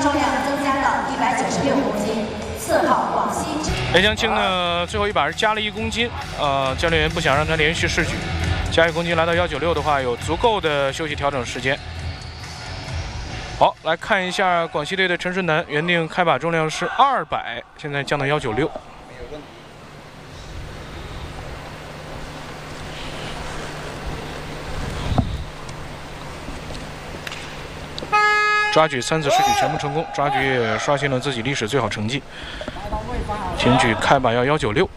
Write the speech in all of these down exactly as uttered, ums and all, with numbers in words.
重量增加到一百九十六公斤。四号广西。 雷江青呢，最后一把是加了一公斤，呃，教练员不想让他连续试举，加一公斤来到幺九六的话，有足够的休息调整时间。好，来看一下广西队的陈顺南，原定开把重量是二百，现在降到幺九六。 抓举三次试举全部成功，抓举也刷新了自己历史最好成绩。挺举开把要幺九六。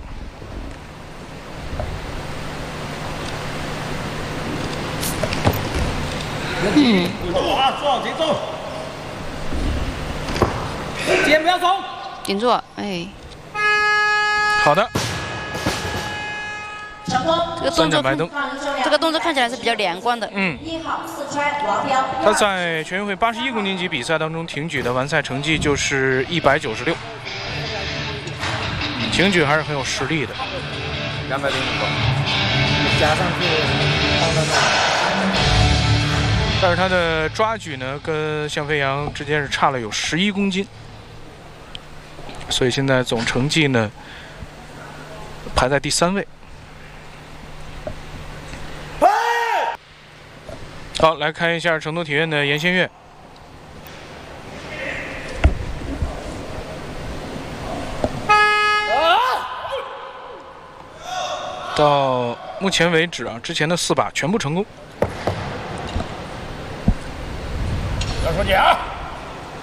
嗯，做啊，做好节奏，肩不要松， 顶住，哎。 好的。 成功， 这个动作，这个动作看起来是比较连贯的。 嗯。 一号四川王彪。 他在全运会八十一公斤级比赛当中挺举的完赛成绩就是一百九十六，挺举还是很有实力的。 两百零五个，加上去放在那。 但是他的抓举呢，跟向飞扬之间是差了有十一公斤，所以现在总成绩呢排在第三位。 好，来看一下成都体院的严先月。到目前为止啊，之前的四把全部成功。 要说假。